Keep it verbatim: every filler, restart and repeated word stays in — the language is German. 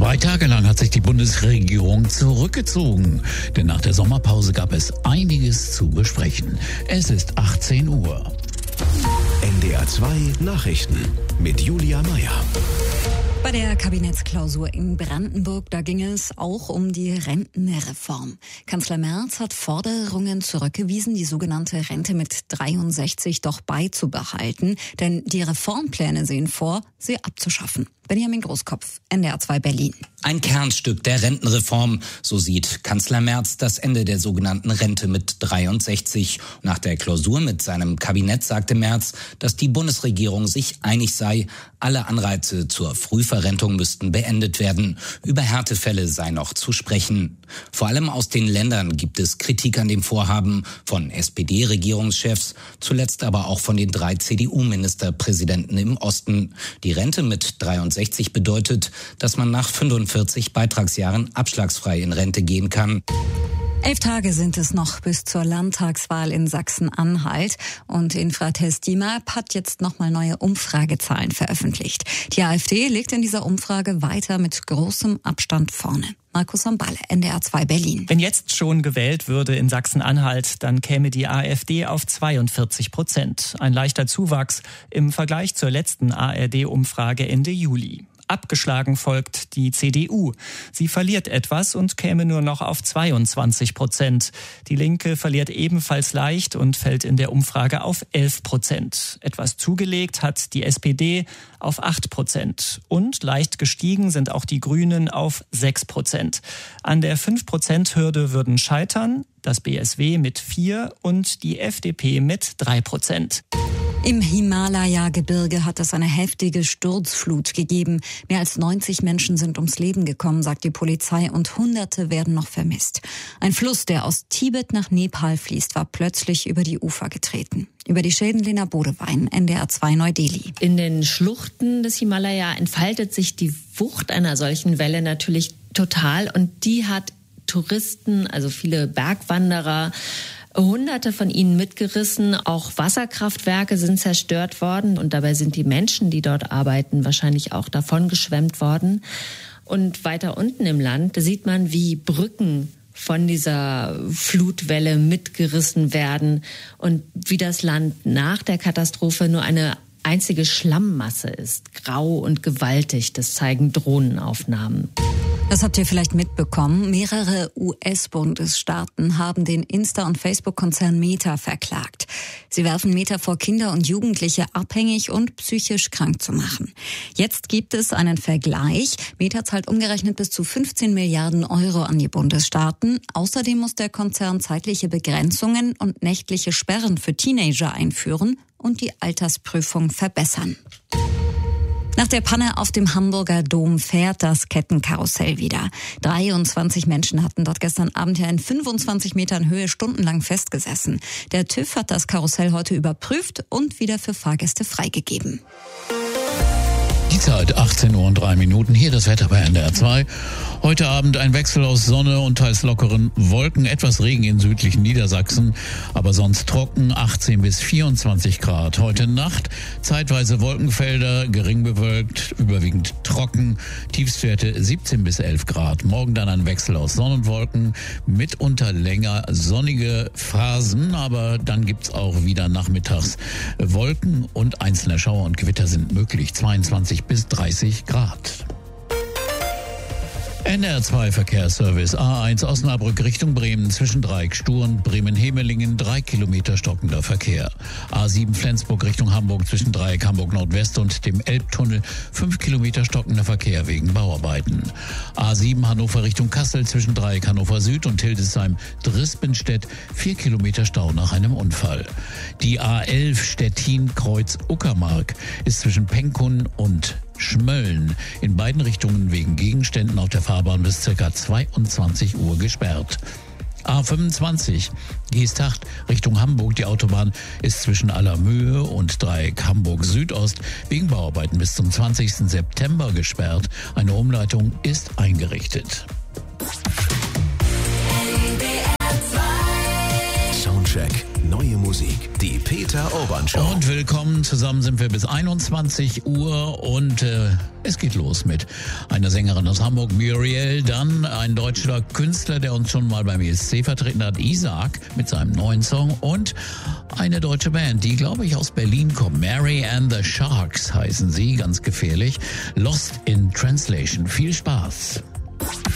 Zwei Tage lang hat sich die Bundesregierung zurückgezogen, denn nach der Sommerpause gab es einiges zu besprechen. Es ist achtzehn Uhr. N D R zwei Nachrichten mit Julia Meyer. Bei der Kabinettsklausur in Brandenburg, da ging es auch um die Rentenreform. Kanzler Merz hat Forderungen zurückgewiesen, die sogenannte Rente mit dreiundsechzig doch beizubehalten. Denn die Reformpläne sehen vor, sie abzuschaffen. Benjamin Großkopf, N D R zwei Berlin. Ein Kernstück der Rentenreform, so sieht Kanzler Merz das Ende der sogenannten Rente mit dreiundsechzig. Nach der Klausur mit seinem Kabinett sagte Merz, dass die Bundesregierung sich einig sei, alle Anreize zur Frühverrentung müssten beendet werden. Über Härtefälle sei noch zu sprechen. Vor allem aus den Ländern gibt es Kritik an dem Vorhaben, von S P D-Regierungschefs, zuletzt aber auch von den drei C D U-Ministerpräsidenten im Osten. Die Rente mit dreiundsechzig bedeutet, dass man nach fünfundvierzig Beitragsjahren abschlagsfrei in Rente gehen kann. Elf Tage sind es noch bis zur Landtagswahl in Sachsen-Anhalt und Infratest D I M A P hat jetzt nochmal neue Umfragezahlen veröffentlicht. Die AfD liegt in dieser Umfrage weiter mit großem Abstand vorne. Markus Samballe, N D R zwei Berlin. Wenn jetzt schon gewählt würde in Sachsen-Anhalt, dann käme die AfD auf zweiundvierzig Prozent. Ein leichter Zuwachs im Vergleich zur letzten A R D-Umfrage Ende Juli. Abgeschlagen folgt die C D U. Sie verliert etwas und käme nur noch auf zweiundzwanzig Prozent. Die Linke verliert ebenfalls leicht und fällt in der Umfrage auf elf Prozent. Etwas zugelegt hat die S P D auf acht Prozent. Und leicht gestiegen sind auch die Grünen auf sechs Prozent. An der fünf Prozent Hürde würden scheitern das B S W mit vier und die F D P mit drei Prozent. Im Himalaya-Gebirge hat es eine heftige Sturzflut gegeben. Mehr als neunzig Menschen sind ums Leben gekommen, sagt die Polizei, und Hunderte werden noch vermisst. Ein Fluss, der aus Tibet nach Nepal fließt, war plötzlich über die Ufer getreten. Über die Schäden Lena Bodewein, N D R zwei Neu-Delhi. In den Schluchten des Himalaya entfaltet sich die Wucht einer solchen Welle natürlich total, und die hat Touristen, also viele Bergwanderer, Hunderte von ihnen mitgerissen. Auch Wasserkraftwerke sind zerstört worden und dabei sind die Menschen, die dort arbeiten, wahrscheinlich auch davon geschwemmt worden. Und weiter unten im Land sieht man, wie Brücken von dieser Flutwelle mitgerissen werden und wie das Land nach der Katastrophe nur eine einzige Schlammmasse ist. Grau und gewaltig, das zeigen Drohnenaufnahmen. Das habt ihr vielleicht mitbekommen. Mehrere U S-Bundesstaaten haben den Insta- und Facebook-Konzern Meta verklagt. Sie werfen Meta vor, Kinder und Jugendliche abhängig und psychisch krank zu machen. Jetzt gibt es einen Vergleich. Meta zahlt umgerechnet bis zu fünfzehn Milliarden Euro an die Bundesstaaten. Außerdem muss der Konzern zeitliche Begrenzungen und nächtliche Sperren für Teenager einführen und die Altersprüfung verbessern. Nach der Panne auf dem Hamburger Dom fährt das Kettenkarussell wieder. dreiundzwanzig Menschen hatten dort gestern Abend ja in fünfundzwanzig Metern Höhe stundenlang festgesessen. Der TÜV hat das Karussell heute überprüft und wieder für Fahrgäste freigegeben. Die Zeit achtzehn Uhr und drei Minuten. Hier das Wetter bei N D R zwei. Heute Abend ein Wechsel aus Sonne und teils lockeren Wolken, etwas Regen in südlichen Niedersachsen, aber sonst trocken, achtzehn bis vierundzwanzig Grad. Heute Nacht zeitweise Wolkenfelder, gering bewölkt, überwiegend trocken, Tiefstwerte siebzehn bis elf Grad. Morgen dann ein Wechsel aus Sonne und Wolken, mitunter länger sonnige Phasen, aber dann gibt's auch wieder nachmittags Wolken und einzelne Schauer und Gewitter sind möglich, zweiundzwanzig bis dreißig Grad. N R zwei Verkehrsservice A eins Osnabrück Richtung Bremen zwischen Dreieck-Stur und Bremen-Hemelingen drei Kilometer stockender Verkehr. A sieben Flensburg Richtung Hamburg zwischen Dreieck Hamburg Nordwest und dem Elbtunnel fünf Kilometer stockender Verkehr wegen Bauarbeiten. A sieben Hannover Richtung Kassel zwischen Dreieck Hannover Süd und Hildesheim Drispenstedt vier Kilometer Stau nach einem Unfall. Die A elf Stettin Kreuz Uckermark ist zwischen Penkun und Schmölln in beiden Richtungen wegen Gegenständen auf der Fahrbahn bis ca. zweiundzwanzig Uhr gesperrt. A fünfundzwanzig Geesthacht Richtung Hamburg. Die Autobahn ist zwischen Allermöhe und Dreieck Hamburg Südost wegen Bauarbeiten bis zum zwanzigsten September gesperrt. Eine Umleitung ist eingerichtet. Soundcheck. Neue Musik. Musik, die Peter Urban Show. Und willkommen, zusammen sind wir bis einundzwanzig Uhr und äh, es geht los mit einer Sängerin aus Hamburg, Muriel, dann ein deutscher Künstler, der uns schon mal beim E S C vertreten hat, Isaac, mit seinem neuen Song und eine deutsche Band, die, glaube ich, aus Berlin kommt. Mary and the Sharks heißen sie, ganz gefährlich. Lost in Translation. Viel Spaß.